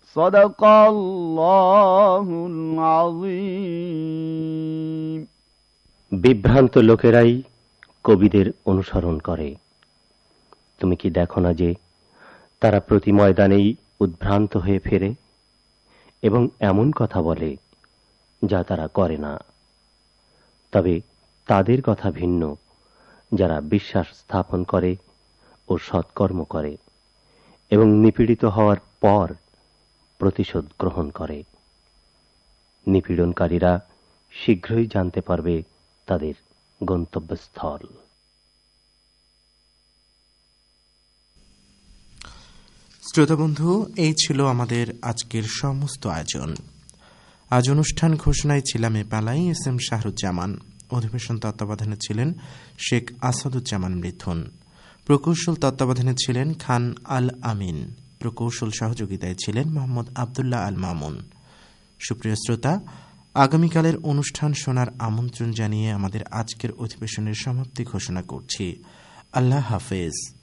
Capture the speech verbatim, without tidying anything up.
সাদাকাল্লাহুল আযীম। বিভ্রান্ত লোকেরাই কবিদের অনুসরণ করে। তুমি কি দেখো না যে তারা প্রতি ময়দানেই উদ্ভ্রান্ত হয়ে ফেরে এবং এমন কথা বলে যা তারা করে না। তবে তাদের কথা ভিন্ন, যারা বিশ্বাস স্থাপন করে ও সৎকর্ম করে এবং নিপীড়িত হওয়ার পর প্রতিশোধ গ্রহণ করে। নিপীড়নকারীরা শীঘ্রই জানতে পারবে তাদের গন্তব্যস্থল। শ্রোতাবন্ধু, এই ছিল আমাদের আজকের সমস্ত আয়োজন। আজ অনুষ্ঠান ঘোষণায় ছিলাম এ পালাই এস এম শাহরুজ্জামান। অধিবেশন তত্ত্বাবধানে ছিলেন শেখ আসাদুজ্জামান মৃথুন। প্রকৌশল তত্ত্বাবধানে ছিলেন খান আল আমিন। প্রকৌশল সহযোগিতায় ছিলেন মোহাম্মদ আবদুল্লাহ আল মামুন। সুপ্রিয় শ্রোতা, আগামীকালের অনুষ্ঠান শোনার আমন্ত্রণ জানিয়ে আমাদের আজকের অধিবেশনের সমাপ্তি ঘোষণা করছি। আল্লাহ হাফেজ।